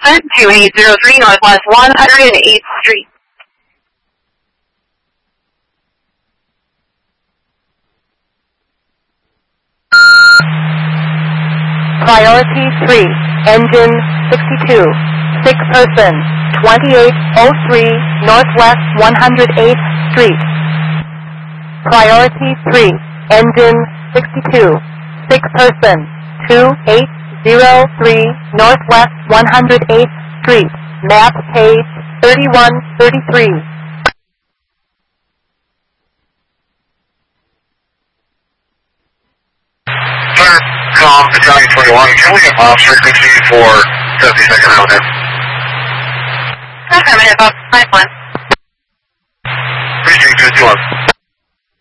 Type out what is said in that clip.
2803 Northwest 108th Street. Priority 3, engine 62, 6 person, 2803 Northwest 108th Street. Priority 3, engine 62, 6 person, 2803 Northwest 108th Street. Map page 3133. Battalion 21, can we get off frequency for 72nd Avenue? Affirmative, up 51. Precinct 51.